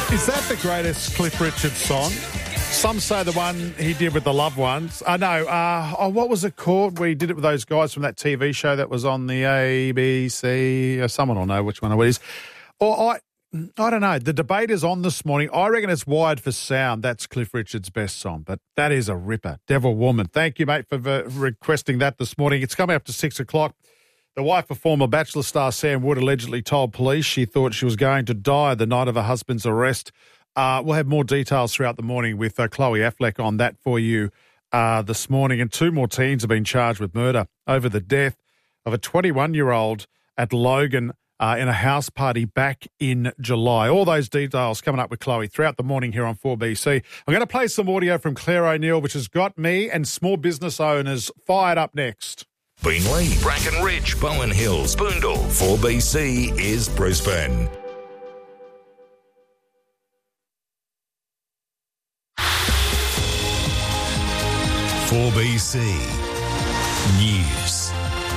Is that the greatest Cliff Richard song? Some say the one he did with the loved ones. What was it called? We did it with those guys from that TV show that was on the ABC. Someone will know which one it is. Or I don't know. The debate is on this morning. I reckon it's Wired for Sound. That's Cliff Richard's best song, but that is a ripper. Devil Woman. Thank you, mate, for requesting that this morning. It's coming up to 6 o'clock. The wife of former Bachelor star Sam Wood allegedly told police she thought she was going to die the night of her husband's arrest. We'll have more details throughout the morning with Chloe Affleck on that for you this morning. And 2 more teens have been charged with murder over the death of a 21-year-old at Logan in a house party back in July. All those details coming up with Chloe throughout the morning here on 4BC. I'm going to play some audio from Claire O'Neill, which has got me and small business owners fired up next. Beenleigh, Bracken Ridge, Bowen Hills, Boondall. 4BC is Brisbane. .4BC News.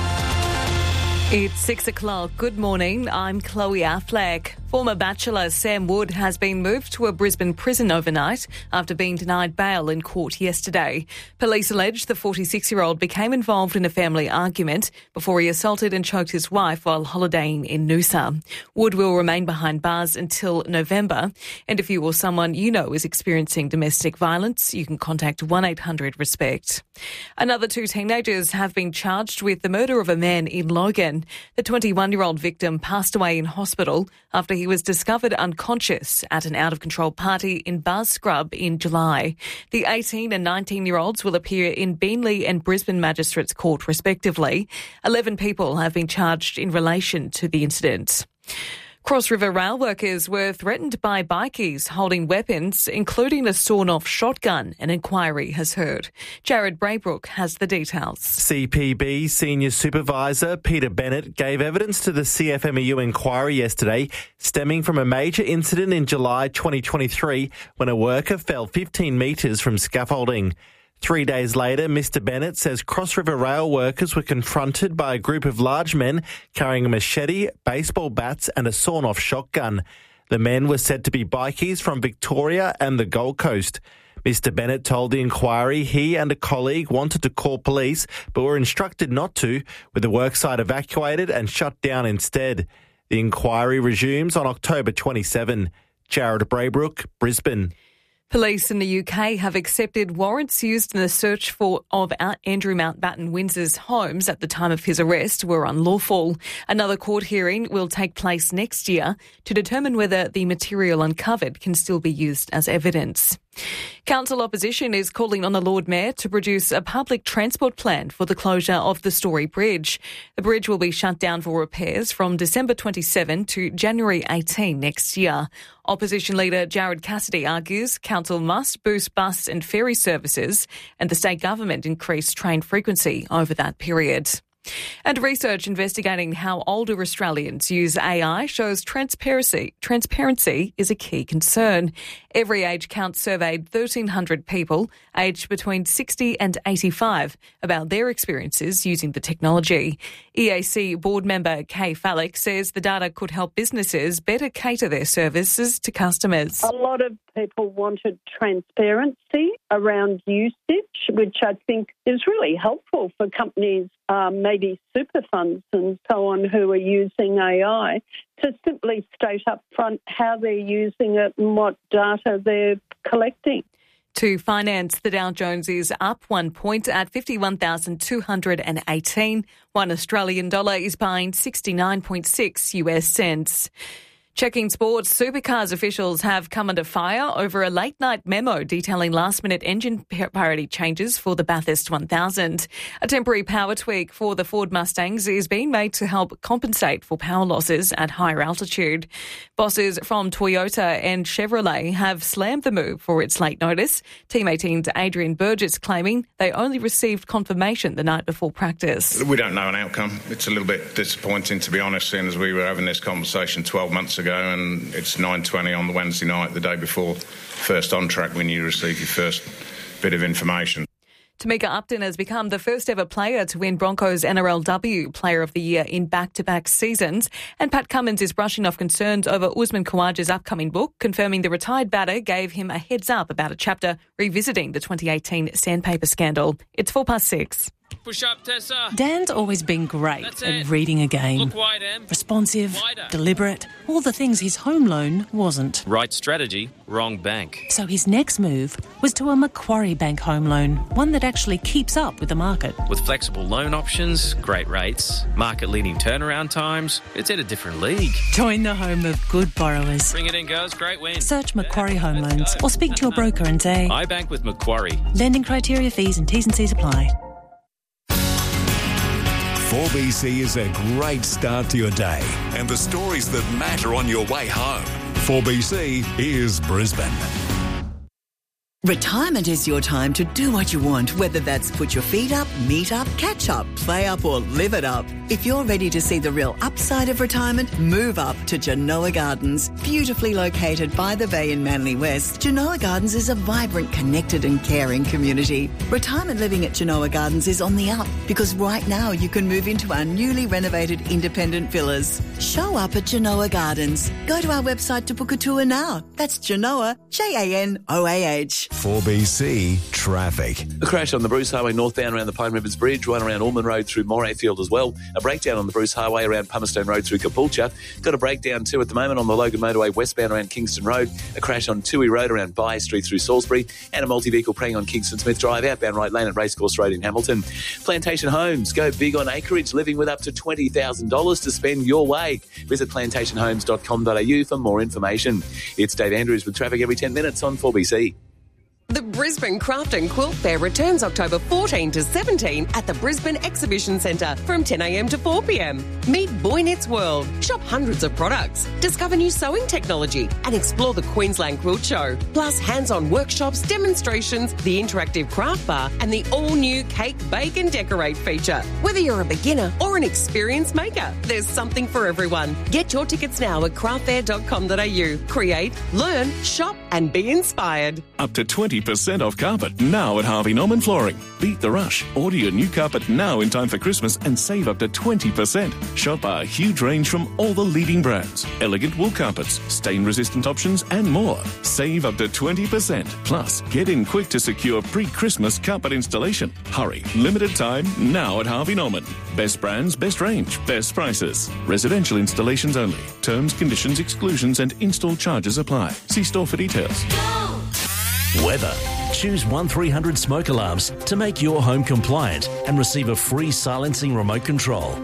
It's 6 o'clock. Good morning. I'm Chloe Affleck. Former Bachelor Sam Wood has been moved to a Brisbane prison overnight after being denied bail in court yesterday. Police allege the 46-year-old became involved in a family argument before he assaulted and choked his wife while holidaying in Noosa. Wood will remain behind bars until November. And if you or someone you know is experiencing domestic violence, you can contact 1-800-RESPECT. Another 2 teenagers have been charged with the murder of a man in Logan. The 21-year-old victim passed away in hospital after he was discovered unconscious at an out-of-control party in Bars Scrub in July. The 18 and 19-year-olds will appear in Beenleigh and Brisbane Magistrates Court respectively. 11 people have been charged in relation to the incident. Cross River rail workers were threatened by bikies holding weapons, including a sawn-off shotgun, an inquiry has heard. Jared Braybrook has the details. CPB Senior Supervisor Peter Bennett gave evidence to the CFMEU inquiry yesterday, stemming from a major incident in July 2023 when a worker fell 15 metres from scaffolding. 3 days later, Mr. Bennett says Cross River rail workers were confronted by a group of large men carrying a machete, baseball bats and a sawn-off shotgun. The men were said to be bikies from Victoria and the Gold Coast. Mr. Bennett told the inquiry he and a colleague wanted to call police but were instructed not to, with the worksite evacuated and shut down instead. The inquiry resumes on October 27. Jared Braybrook, Brisbane. Police in the UK have accepted warrants used in the search of Andrew Mountbatten Windsor's homes at the time of his arrest were unlawful. Another court hearing will take place next year to determine whether the material uncovered can still be used as evidence. Council opposition is calling on the Lord Mayor to produce a public transport plan for the closure of the Story Bridge. The bridge will be shut down for repairs from December 27 to January 18 next year. Opposition leader Jared Cassidy argues council must boost bus and ferry services and the state government increase train frequency over that period. And research investigating how older Australians use AI shows transparency is a key concern. Every Age Count surveyed 1,300 people aged between 60 and 85 about their experiences using the technology. EAC board member Kay Fallick says the data could help businesses better cater their services to customers. A lot of people wanted transparency around usage, which I think is really helpful for companies, maybe super funds and so on, who are using AI, to simply state up front how they're using it and what data they're collecting. To finance, the Dow Jones is up 1 point at 51,218. 1 Australian dollar is buying 69.6 US cents. Checking sports, Supercars officials have come under fire over a late-night memo detailing last-minute engine parity changes for the Bathurst 1000. A temporary power tweak for the Ford Mustangs is being made to help compensate for power losses at higher altitude. Bosses from Toyota and Chevrolet have slammed the move for its late notice. Team 18's Adrian Burgess claiming they only received confirmation the night before practice. We don't know an outcome. It's a little bit disappointing, to be honest, seeing as we were having this conversation 12 months ago and it's 9:20 on the Wednesday night, the day before first on track, when you receive your first bit of information. Tamika Upton has become the first ever player to win Broncos NRLW Player of the Year in back-to-back seasons. And Pat Cummins is brushing off concerns over Usman Khawaja's upcoming book, confirming the retired batter gave him a heads up about a chapter revisiting the 2018 sandpaper scandal. It's 6:04. Push up, Tessa. Dan's always been great That's at it. reading a game. Look wide, Em. Responsive, Wider. deliberate, all the things his home loan wasn't. Right strategy, wrong bank. So his next move was to a Macquarie Bank home loan, one that actually keeps up with the market. With flexible loan options, great rates, market-leading turnaround times, it's at a different league. Join the home of good borrowers. Bring it in, girls. Great win. Search Macquarie Home Loans or speak to your broker and say, I bank with Macquarie. lending criteria, fees and T's and C's apply. 4BC is a great start to your day and the stories that matter on your way home. 4BC is Brisbane. Retirement is your time to do what you want, whether that's put your feet up, meet up, catch up, play up or live it up. If you're ready to see the real upside of retirement, move up to Genoa Gardens. Beautifully located by the bay in Manly West, Genoa Gardens is a vibrant, connected and caring community. Retirement living at Genoa Gardens is on the up because right now you can move into our newly renovated independent villas. Show up at Genoa Gardens. Go to our website to book a tour now. That's Genoa, Janoah. 4BC Traffic. A crash on the Bruce Highway northbound around the Pine Rivers Bridge, one around Ormond Road through Morayfield as well. A breakdown on the Bruce Highway around Pumerstone Road through Capulcha. Got a breakdown too at the moment on the Logan Motorway westbound around Kingston Road. A crash on Toohey Road around By Street through Salisbury. And a multi-vehicle preying on Kingston Smith Drive outbound right lane at Racecourse Road in Hamilton. Plantation Homes. Go big on acreage, living with up to $20,000 to spend your way. Visit plantationhomes.com.au for more information. It's Dave Andrews with traffic every 10 minutes on 4BC. The Brisbane Craft and Quilt Fair returns October 14 to 17 at the Brisbane Exhibition Centre from 10 a.m. to 4 p.m. Meet Boy Knits World, shop hundreds of products, discover new sewing technology and explore the Queensland Quilt Show. Plus hands-on workshops, demonstrations, the interactive craft bar and the all-new Cake, Bake and Decorate feature. Whether you're a beginner or an experienced maker, there's something for everyone. Get your tickets now at craftfair.com.au. Create, learn, shop and be inspired. Up to 20% off carpet now at Harvey Norman Flooring. Beat the rush. Order your new carpet now in time for Christmas and save up to 20%. Shop our huge range from all the leading brands. Elegant wool carpets, stain-resistant options and more. Save up to 20%. Plus, get in quick to secure pre-Christmas carpet installation. Hurry. Limited time now at Harvey Norman. Best brands, best range, best prices. Residential installations only. Terms, conditions, exclusions and install charges apply. See store for details. Weather. Choose 1300 Smoke Alarms to make your home compliant and receive a free silencing remote control.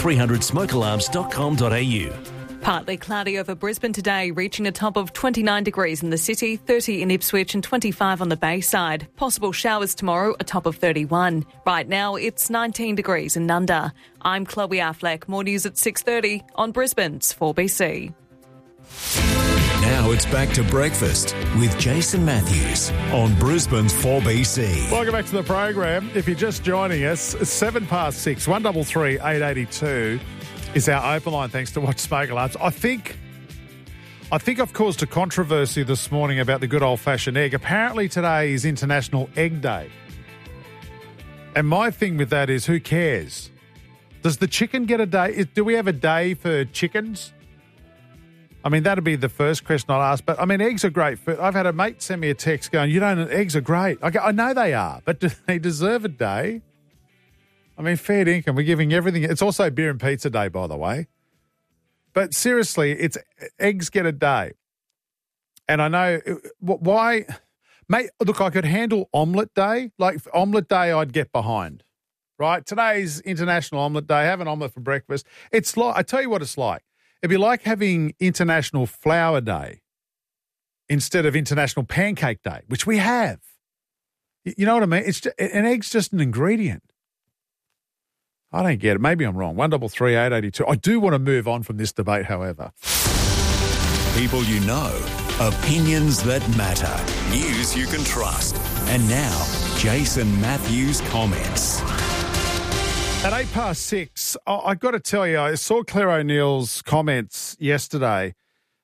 1300smokealarms.com.au. Partly cloudy over Brisbane today, reaching a top of 29 degrees in the city, 30 in Ipswich and 25 on the Bayside. Possible showers tomorrow, a top of 31. Right now, it's 19 degrees in Nunda. I'm Chloe Affleck. More news at 6:30 on Brisbane's 4BC. Now it's back to breakfast with Jason Matthews on Brisbane's 4BC. Welcome back to the program. If you're just joining us, 6:07, 133 882 is our open line. Thanks to Watch Smoke Alarms. I think I've caused a controversy this morning about the good old-fashioned egg. Apparently today is International Egg Day. And my thing with that is, who cares? Does the chicken get a day? Do we have a day for chickens? I mean, that'd be the first question I'd ask. But, I mean, eggs are great food. I've had a mate send me a text going, eggs are great. I know they are, but do they deserve a day? I mean, fair dinkum. We're giving everything. It's also beer and pizza day, by the way. But seriously, it's eggs get a day. And I know why. Mate, look, I could handle omelette day. Like omelette day, I'd get behind. Right? Today's International Omelette Day. Have an omelette for breakfast. It's like, I tell you what it's like. It'd be like having International Flour Day instead of International Pancake Day, which we have. You know what I mean? It's just, an egg's just an ingredient. I don't get it. Maybe I'm wrong. 133 882. I do want to move on from this debate, however. People you know, opinions that matter, news you can trust. And now, Jason Matthews comments. At 6:08, I've got to tell you, I saw Claire O'Neill's comments yesterday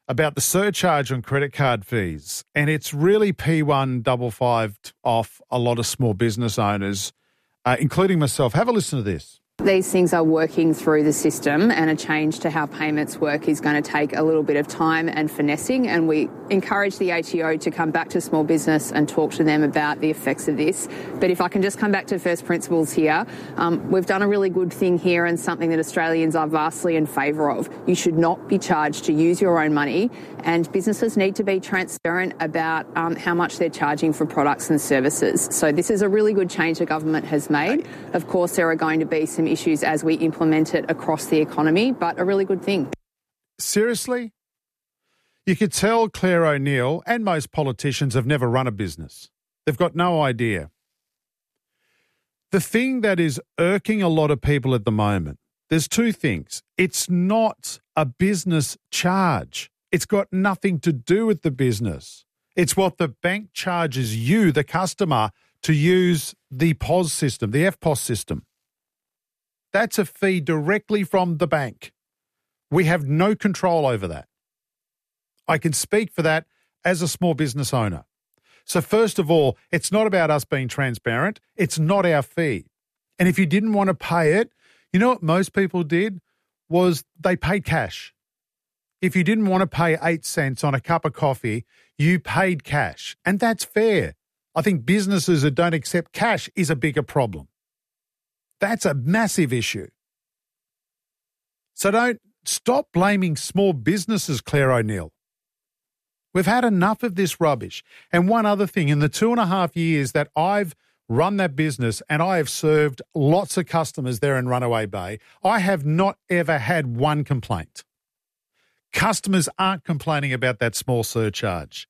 about the surcharge on credit card fees, and it's really P155 off a lot of small business owners, including myself. Have a listen to this. These things are working through the system, and a change to how payments work is going to take a little bit of time and finessing, and we encourage the ATO to come back to small business and talk to them about the effects of this. But if I can just come back to first principles here, we've done a really good thing here and something that Australians are vastly in favour of. You should not be charged to use your own money, and businesses need to be transparent about how much they're charging for products and services. So this is a really good change the government has made. Of course, there are going to be some issues as we implement it across the economy, but a really good thing. Seriously? You could tell Claire O'Neill and most politicians have never run a business. They've got no idea. The thing that is irking a lot of people at the moment, there's two things. It's not a business charge. It's got nothing to do with the business. It's what the bank charges you, the customer, to use the POS system, the FPOS system. That's a fee directly from the bank. We have no control over that. I can speak for that as a small business owner. So first of all, it's not about us being transparent. It's not our fee. And if you didn't want to pay it, you know what most people did was they paid cash. If you didn't want to pay 8 cents on a cup of coffee, you paid cash. And that's fair. I think businesses that don't accept cash is a bigger problem. That's a massive issue. So don't stop blaming small businesses, Claire O'Neill. We've had enough of this rubbish. And one other thing, in the 2.5 years that I've run that business and I have served lots of customers there in Runaway Bay, I have not ever had one complaint. Customers aren't complaining about that small surcharge.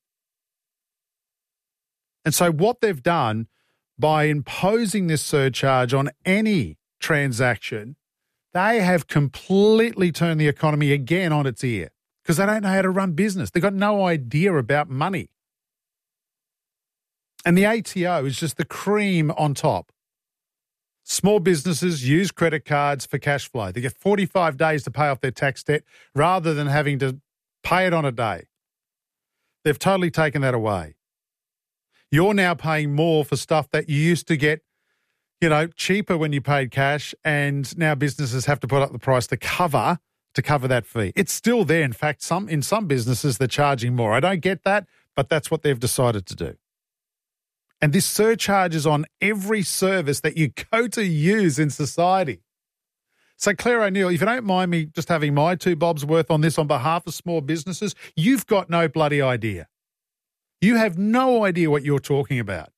And so what they've done by imposing this surcharge on any transaction, they have completely turned the economy again on its ear because they don't know how to run business. They've got no idea about money. And the ATO is just the cream on top. Small businesses use credit cards for cash flow. They get 45 days to pay off their tax debt rather than having to pay it on a day. They've totally taken that away. You're now paying more for stuff that you used to get, cheaper when you paid cash, and now businesses have to put up the price to cover that fee. It's still there. In fact, in some businesses, they're charging more. I don't get that, but that's what they've decided to do. And this surcharge is on every service that you go to use in society. So, Claire O'Neill, if you don't mind me just having my 2 bobs worth on this on behalf of small businesses, you've got no bloody idea. You have no idea what you're talking about.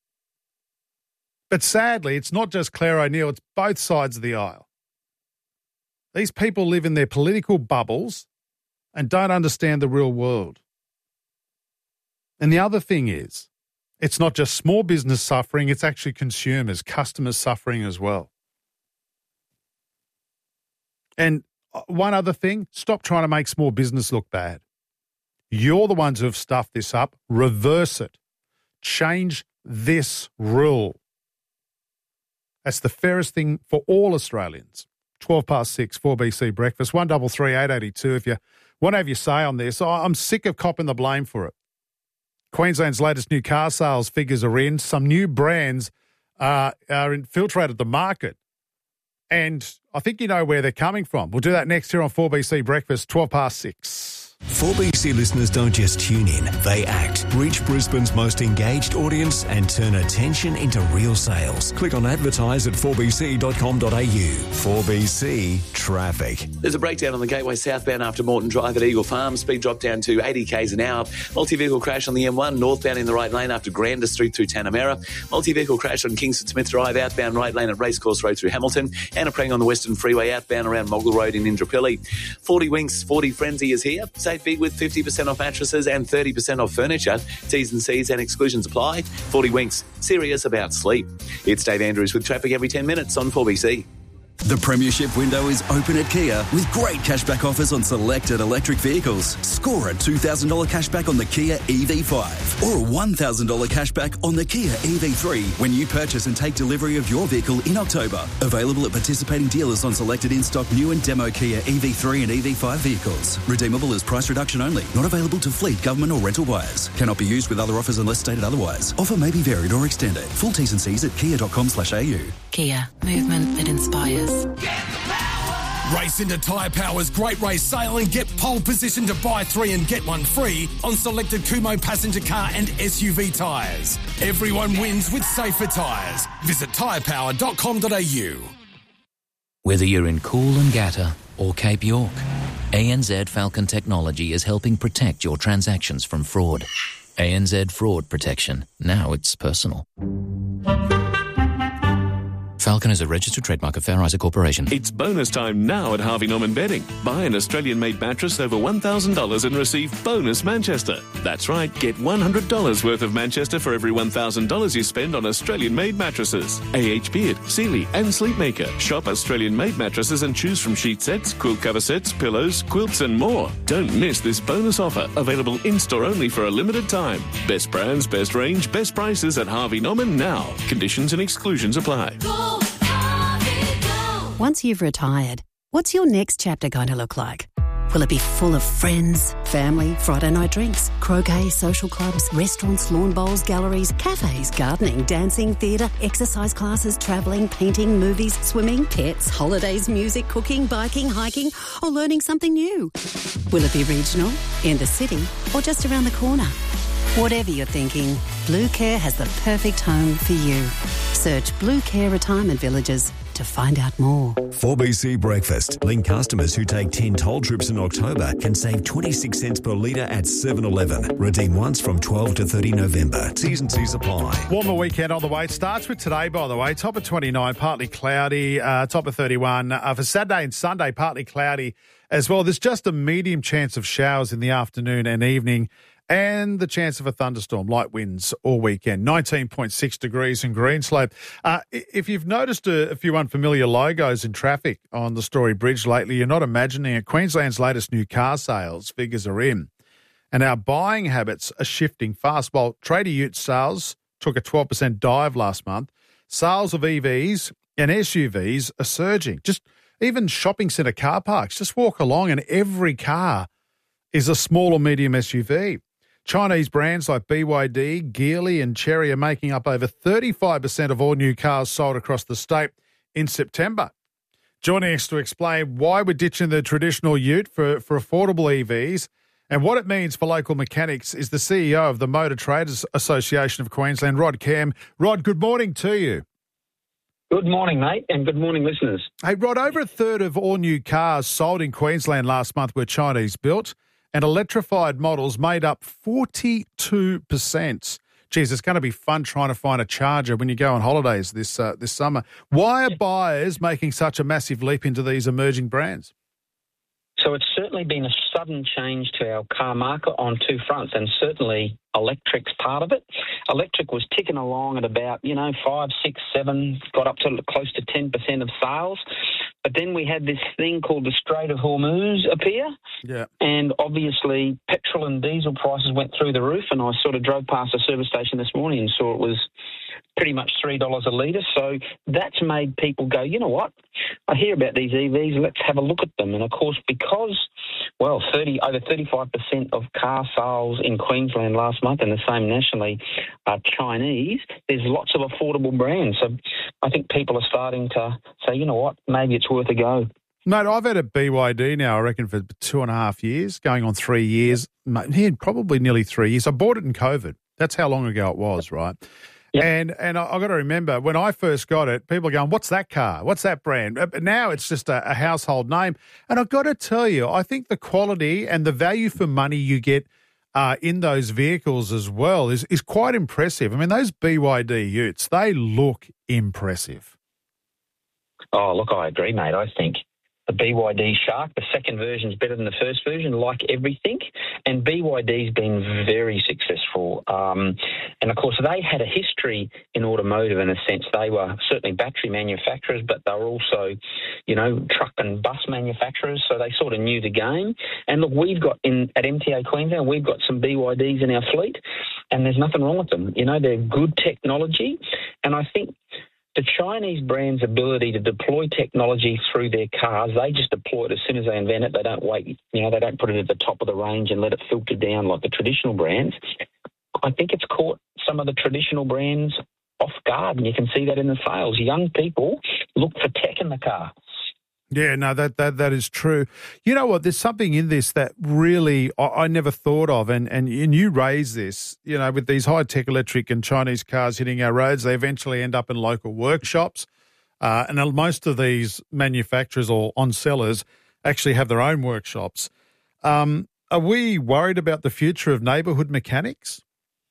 But sadly, it's not just Claire O'Neill, it's both sides of the aisle. These people live in their political bubbles and don't understand the real world. And the other thing is, it's not just small business suffering, it's actually consumers, customers suffering as well. And one other thing, stop trying to make small business look bad. You're the ones who have stuffed this up. Reverse it. Change this rule. That's the fairest thing for all Australians. 6:12, 4BC Breakfast, 133 882. If you want to have your say on this, I'm sick of copping the blame for it. Queensland's latest new car sales figures are in. Some new brands are infiltrated the market. And I think you know where they're coming from. We'll do that next here on 4BC Breakfast, 6:12. 4BC listeners don't just tune in, they act. Reach Brisbane's most engaged audience and turn attention into real sales. Click on advertise at 4bc.com.au. 4BC Traffic. There's a breakdown on the Gateway southbound after Moreton Drive at Eagle Farm. Speed drop down to 80 k's an hour. Multi-vehicle crash on the M1 northbound in the right lane after Granda Street through Tanamera. Multi-vehicle crash on Kingston Smith Drive outbound right lane at Racecourse Road through Hamilton. And a prang on the Western Freeway outbound around Mogul Road in Indooroopilly. 40 Winks 40 Frenzy is here. Save big with 50% off mattresses and 30% off furniture. T's and C's and exclusions apply. 40 Winks, serious about sleep. It's Dave Andrews with traffic every 10 minutes on 4BC. The premiership window is open at Kia with great cashback offers on selected electric vehicles. Score a $2,000 cashback on the Kia EV5 or a $1,000 cashback on the Kia EV3 when you purchase and take delivery of your vehicle in October. Available at participating dealers on selected in-stock new and demo Kia EV3 and EV5 vehicles. Redeemable as price reduction only. Not available to fleet, government or rental buyers. Cannot be used with other offers unless stated otherwise. Offer may be varied or extended. Full T's and C's at kia.com/au. Kia. Movement that inspires. Race into Tyre Power's Great Race Sale and get pole position to buy 3 and get 1 free on selected Kumho passenger car and SUV tyres. Everyone wins with safer tyres. Visit tyrepower.com.au. Whether you're in Coolangatta or Cape York, ANZ Falcon Technology is helping protect your transactions from fraud. ANZ Fraud Protection. Now it's personal. Falcon is a registered trademark of Fair Isaac Corporation. It's bonus time now at Harvey Norman Bedding. Buy an Australian-made mattress over $1,000 and receive bonus Manchester. That's right, get $100 worth of Manchester for every $1,000 you spend on Australian-made mattresses. AH Beard, Sealy and Sleepmaker. Shop Australian-made mattresses and choose from sheet sets, quilt cover sets, pillows, quilts and more. Don't miss this bonus offer, available in-store only for a limited time. Best brands, best range, best prices at Harvey Norman now. Conditions and exclusions apply. Once you've retired, what's your next chapter going to look like? Will it be full of friends, family, Friday night drinks, croquet, social clubs, restaurants, lawn bowls, galleries, cafes, gardening, dancing, theatre, exercise classes, travelling, painting, movies, swimming, pets, holidays, music, cooking, biking, hiking, or learning something new? Will it be regional, in the city, or just around the corner? Whatever you're thinking, Blue Care has the perfect home for you. Search Blue Care Retirement Villages to find out more. 4BC Breakfast. Link customers who take 10 toll trips in October can save 26 cents per litre at 7-Eleven. Redeem once from 12 to 30 November. T's and C's apply. Warmer weekend on the way. It starts with today, by the way. Top of 29, partly cloudy. Top of 31. For Saturday and Sunday, partly cloudy as well. There's just a medium chance of showers in the afternoon and evening, and the chance of a thunderstorm, light winds all weekend. 19.6 degrees in Greenslope. If you've noticed a few unfamiliar logos in traffic on the Story Bridge lately, you're not imagining it. Queensland's latest new car sales figures are in, and our buying habits are shifting fast. While Trader Ute sales took a 12% dive last month, sales of EVs and SUVs are surging. Just even shopping centre car parks, just walk along and every car is a small or medium SUV. Chinese brands like BYD, Geely and Chery are making up over 35% of all new cars sold across the state in September. Joining us to explain why we're ditching the traditional ute for affordable EVs and what it means for local mechanics is the CEO of the Motor Traders Association of Queensland, Rod Cam. Rod, good morning to you. Good morning, mate, and good morning, listeners. Hey, Rod, over a third of all new cars sold in Queensland last month were Chinese built, and electrified models made up 42%. Geez, it's going to be fun trying to find a charger when you go on holidays this summer. Why are buyers making such a massive leap into these emerging brands? So it's certainly been a sudden change to our car market on two fronts, and certainly electric's part of it. Electric was ticking along at about, 5, 6, 7, got up to close to 10% of sales. But then we had this thing called the Strait of Hormuz appear. Yeah. And obviously petrol and diesel prices went through the roof, and I sort of drove past a service station this morning and saw it was pretty much $3 a litre. So that's made people go, you know what? I hear about these EVs, let's have a look at them. And of course, because, over 35% of car sales in Queensland last month and the same nationally are Chinese, there's lots of affordable brands. So I think people are starting to say, you know what, maybe it's worth a go. Mate, I've had a BYD now, I reckon, for 2.5 years, going on 3 years, probably nearly 3 years. I bought it in COVID. That's how long ago it was, right? Yep. And I've got to remember, when I first got it, people are going, what's that car? What's that brand? Now it's just a household name. And I've got to tell you, I think the quality and the value for money you get in those vehicles as well is quite impressive. I mean, those BYD utes, they look impressive. Oh, look, I agree, mate. I think the BYD Shark. The second version is better than the first version, like everything. And BYD's been very successful. And, of course, they had a history in automotive in a sense. They were certainly battery manufacturers, but they were also, truck and bus manufacturers. So they sort of knew the game. And, look, we've got at MTA Queensland, we've got some BYDs in our fleet, and there's nothing wrong with them. They're good technology. And I think the Chinese brand's ability to deploy technology through their cars, they just deploy it as soon as they invent it. They don't wait, they don't put it at the top of the range and let it filter down like the traditional brands. I think it's caught some of the traditional brands off guard, and you can see that in the sales. Young people look for tech in the car. Yeah, no, that is true. You know what? There's something in this that really I never thought of, and you raise this. With these high-tech electric and Chinese cars hitting our roads, they eventually end up in local workshops, and most of these manufacturers or on-sellers actually have their own workshops. Are we worried about the future of neighbourhood mechanics?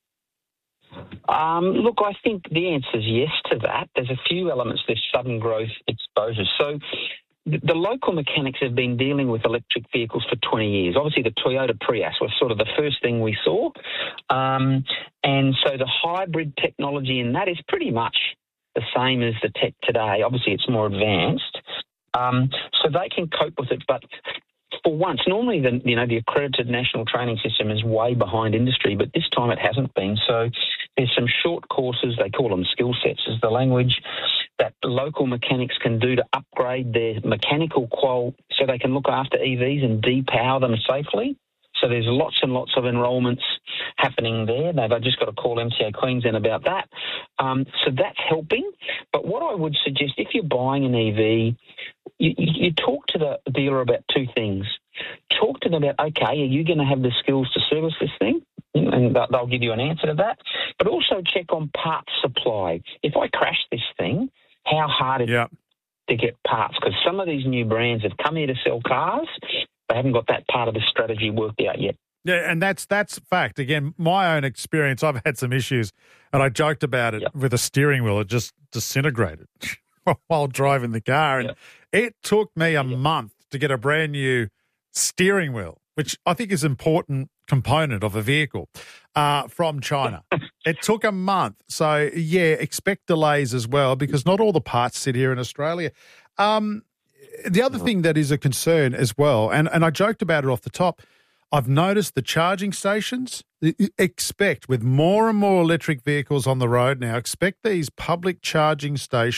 Look, I think the answer is yes to that. There's a few elements, there's sudden growth exposure. So the local mechanics have been dealing with electric vehicles for 20 years. Obviously, the Toyota Prius was sort of the first thing we saw. And so the hybrid technology in that is pretty much the same as the tech today. Obviously, it's more advanced. So they can cope with it. But for once, normally the accredited national training system is way behind industry, but this time it hasn't been. So there's some short courses, they call them skill sets is the language, that local mechanics can do to upgrade their mechanical qual so they can look after EVs and depower them safely. So there's lots and lots of enrolments happening there. They've just got to call MTA Queensland about that. So that's helping. But what I would suggest, if you're buying an EV, you talk to the dealer about two things. Talk to them about, okay, are you going to have the skills to service this thing? And they'll give you an answer to that. But also check on parts supply. If I crash this thing, how hard is it to get parts? Because some of these new brands have come here to sell cars. They haven't got that part of the strategy worked out yet. Yeah, and that's fact. Again, my own experience, I've had some issues, and I joked about it with a steering wheel. It just disintegrated while driving the car. And it took me a month to get a brand new steering wheel, which I think is an important component of a vehicle, from China. It took a month. So, expect delays as well, because not all the parts sit here in Australia. The other thing that is a concern as well, and I joked about it off the top, I've noticed the charging stations, with more and more electric vehicles on the road now, expect these public charging stations